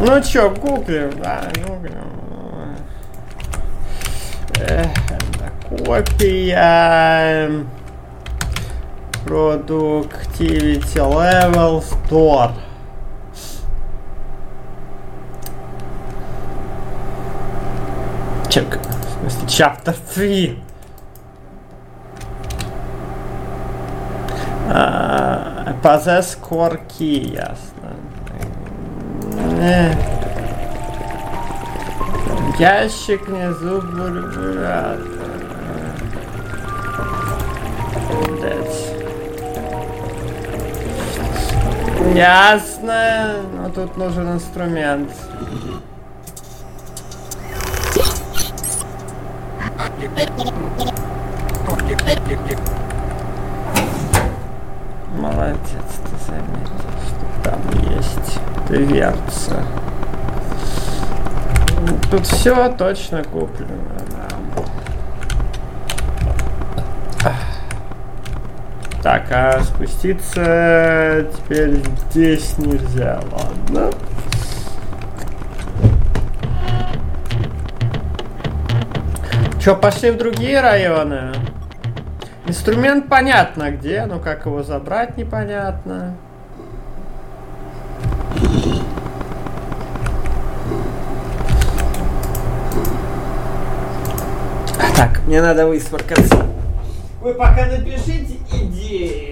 Ну чё, куплю, да, куплю. Копия. Productivity level store. Чек. В смысле, chapter 3. Possess core key, ясно. Ящик внизу бурбурат. Ясно. Но тут нужен инструмент. Молодец, ты заметил, что там есть дверца. Тут все точно куплено. Так, а спуститься теперь здесь нельзя, ладно. Че, пошли в другие районы? Инструмент понятно где, но как его забрать непонятно. Так, мне надо высморкаться. Вы пока напишите идеи.